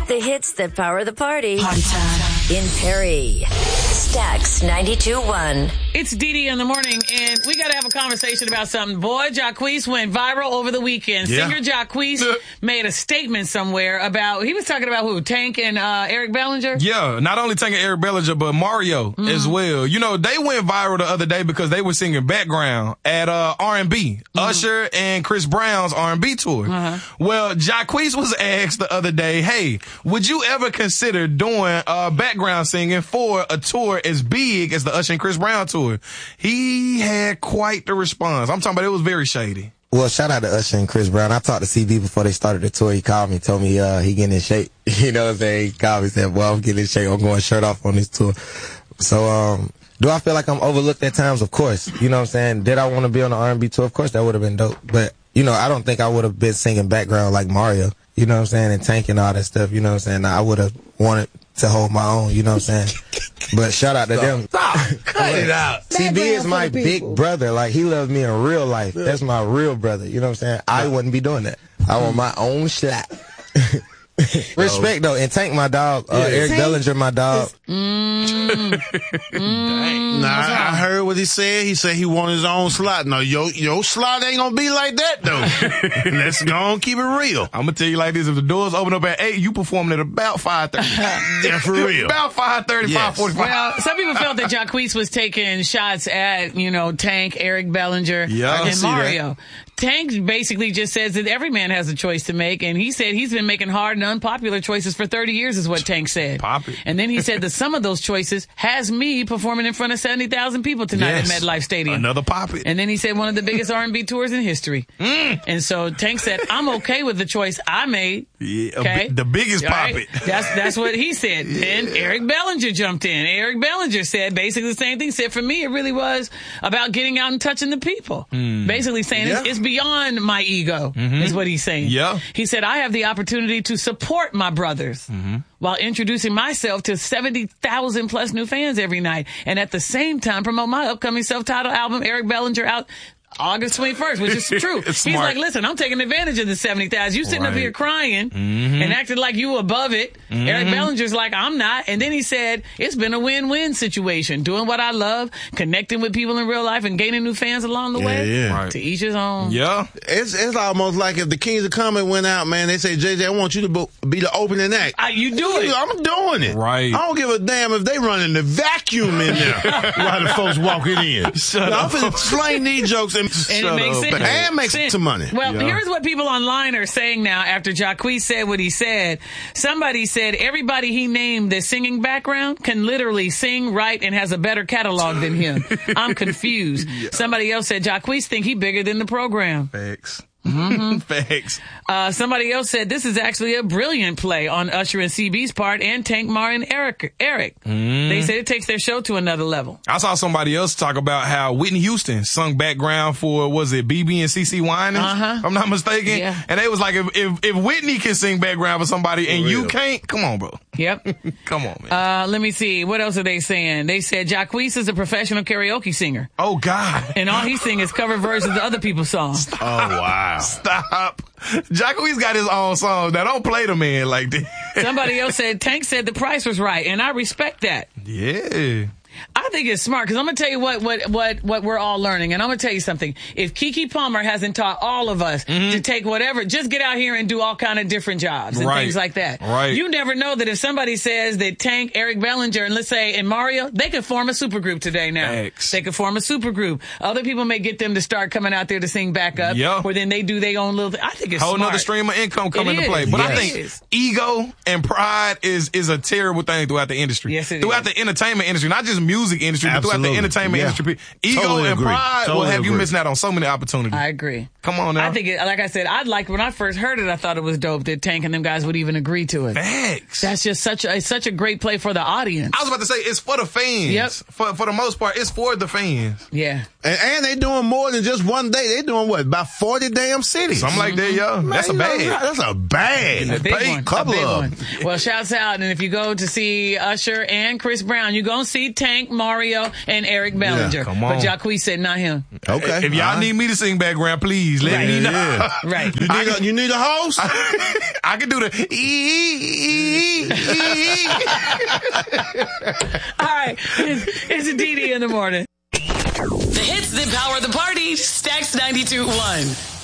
The hits that power the party. Party time. In Perry. Stax 92.1. It's Dee Dee in the morning, and we got to have a conversation about something. Boy, Jacquees went viral over the weekend. Yeah. Singer Jacquees made a statement somewhere about, he was talking about who? Tank and Eric Bellinger? Yeah, not only Tank and Eric Bellinger, but Mario as well. You know, they went viral the other day because they were singing background at R&B. Usher and Chris Brown's R&B tour. Well, Jacquees was asked the other day, hey, would you ever consider doing background singing for a tour as big as the Usher and Chris Brown tour? He had quite the response. I'm talking about it was very shady. Well, shout out to Usher and Chris Brown. I talked to CB before they started the tour. He called me, told me he getting in shape. You know what I'm saying? He called me, said, well, I'm getting in shape. I'm going shirt off on this tour. So, do I feel like I'm overlooked at times? Of course. You know what I'm saying? Did I want to be on the R&B tour? Of course, that would have been dope. But, you know, I don't think I would have been singing background like Mario. You know what I'm saying? And Tank and all that stuff. You know what I'm saying? I would have wanted to hold my own. You know what I'm saying? But shout out to them. Stop. Cut it out. CB is my big brother. Like, he loves me in real life. That's my real brother. You know what I'm saying? I wouldn't be doing that. I want my own slap. Respect, though. And Tank, my dog. Eric Bellinger, my dog. Dang. Nah, I heard what he said. He said he wanted his own slot. No, your slot ain't gonna be like that, though. Let's go and keep it real. I'm gonna tell you like this. If the doors open up at 8, you performing at about 5:30. Yeah, for real. About 5:30, Yes. 5:45. Well, some people felt that Jacquees was taking shots at, you know, Tank, Eric Bellinger, Yeah, I can and see that. Mario. Tank basically just says that every man has a choice to make, and he said he's been making hard and unpopular choices for 30 years, is what Tank said. Pop it. And then he said that some of those choices has me performing in front of 70,000 people tonight Yes. at MetLife Stadium. Another pop it. And then he said one of the biggest R&B tours in history. And so Tank said, I'm okay with the choice I made. Yeah, Okay. the biggest All pop right? it. That's what he said. Then Eric Bellinger jumped in. Eric Bellinger said basically the same thing. Said, for me, it really was about getting out and touching the people. Basically saying it's beyond my ego, is what he's saying. Yeah. He said, I have the opportunity to support my brothers while introducing myself to 70,000 plus new fans every night. And at the same time, promote my upcoming self-titled album, Eric Bellinger, out August 21st, which is true. It's He's smart. like, listen, I'm taking advantage of the 70,000. You sitting up Right. here crying and acting like you above it. Eric Bellinger's like, I'm not. And then he said, it's been a win-win situation. Doing what I love, connecting with people in real life, and gaining new fans along the way. yeah. Right. To each his own. Yeah. It's almost like if the Kings of Comedy went out, man, they say, JJ, I want you to be the opening act. You do it. I'm doing it. Right. I don't give a damn if they running the vacuum in there while the folks walking in. Shut I'm up. finna explain these jokes and it makes sense. and make some money. Well, Yeah. here's what people online are saying now after Jacquees said what he said. Somebody said everybody he named their singing background can literally sing, write, and has a better catalog than him. I'm confused. Somebody else said Jacquees think he bigger than the program. Facts. Facts. Somebody else said this is actually a brilliant play on Usher and CB's part and Tank, Mar, and Eric. They said it takes their show to another level. I saw somebody else talk about how Whitney Houston sung background for, was it BB and CC Winans? If I'm not mistaken. Yeah. And they was like, if Whitney can sing background for somebody and you can't, come on, bro. Yep. Come on, man. Let me see. What else are they saying? They said Jacquees is a professional karaoke singer. Oh, God. And all he sings is cover versions of other people's songs. Oh, wow. Stop. Jacquees got his own songs. Now, don't play the man like that. Somebody else said Tank said the price was right, and I respect that. Yeah. I think it's smart because I'm gonna tell you what we're all learning, and I'm gonna tell you something. If Keke Palmer hasn't taught all of us to take whatever, just get out here and do all kind of different jobs and Right. things like that. Right. You never know that if somebody says that Tank, Eric Bellinger, and let's say and Mario, they could form a supergroup today now. Facts. They could form a supergroup. Other people may get them to start coming out there to sing back up, Yeah. or then they do their own little thing. I think it's Whole smart. nother stream of income come It into play. is. But I Yes. think It is. ego and pride is a terrible thing throughout the industry. Yes, it throughout is. the entertainment industry, not just music industry, but throughout the Absolutely. entertainment Yeah. industry. Ego Totally and agree. pride will Totally have you agree. missing out on so many opportunities. I agree. Come on now. I think, like I said, when I first heard it, I thought it was dope that Tank and them guys would even agree to it. Facts. That's just such a great play for the audience. I was about to say, it's for the fans. Yep. For the most part, it's for the fans. Yeah. And they doing more than just one day. They doing what? About 40 damn cities. Something like that, yo. Man, That's a you know, bag. That's a bag. A big Pay one. couple a big of one. them. Well, shouts out. And if you go to see Usher and Chris Brown, you're going to see Tank, Mar, Mario and Eric Bellinger. come on. But Jacquees said not him. Okay. If y'all need me to sing background, please let me know. Yeah. Right. You need a host? I can do the All right. It's a DD in the morning. The hits that power the party. Stacks 92.1.